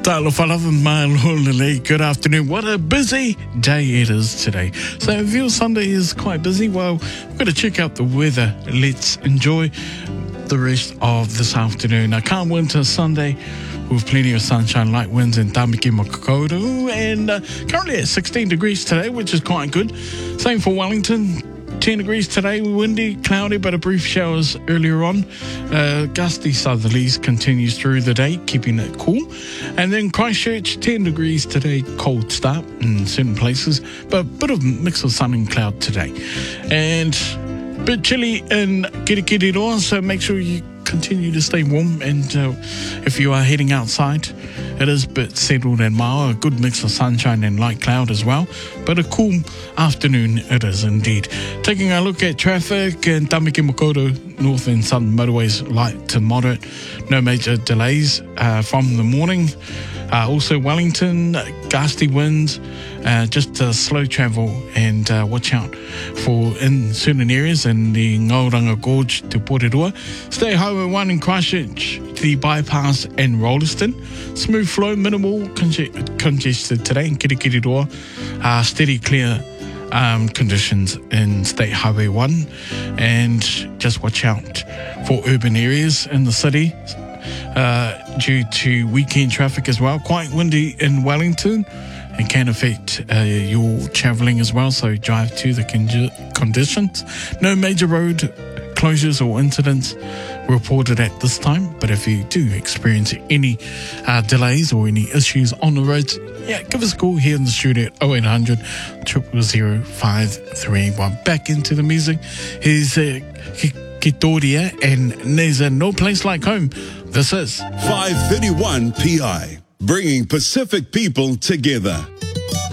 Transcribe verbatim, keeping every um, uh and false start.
Talo whalava mai lolele. Good afternoon. What a busy day it is today. So if your Sunday is quite busy, well, we're going to check out the weather. Let's enjoy the rest of this afternoon. I can't wait until Sunday with plenty of sunshine, light winds in Tamaki Makakoto, and uh, currently at sixteen degrees today, which is quite good. Same for Wellington. ten degrees today, windy, cloudy, but a brief showers earlier on. Uh, gusty southerlies continues through the day, keeping it cool. And then Christchurch, ten degrees today, cold start in certain places, but a bit of mix of sun and cloud today. And a bit chilly in Kirikiriroa, so make sure you continue to stay warm. And uh, if you are heading outside, it is a bit settled and mild, a good mix of sunshine and light cloud as well, but a cool afternoon it is indeed. Taking a look at traffic in Tamaki Makaurau, north and southern motorways, light to moderate, no major delays uh, from the morning. Uh, also Wellington, gusty winds, uh, just uh, slow travel, and uh, watch out for in certain areas in the Ngauranga Gorge to Porirua. Stay Highway one in Christchurch, the bypass and Rolleston. Smooth flow, minimal conge- congested today in Kirikiriroa. Uh, steady clear um, conditions in State Highway one, and just watch out for urban areas in the city. Uh, due to weekend traffic as well. Quite windy in Wellington and can affect uh, your travelling as well, so drive to the con- conditions. No major road closures or incidents reported at this time, but if you do experience any uh, delays or any issues on the roads, yeah, give us a call here in the studio at oh eight hundred, zero zero zero, five three one. Back into the music. Here's uh, Kitoria and Neza, No Place Like Home. This is five thirty-one P I, bringing Pacific people together.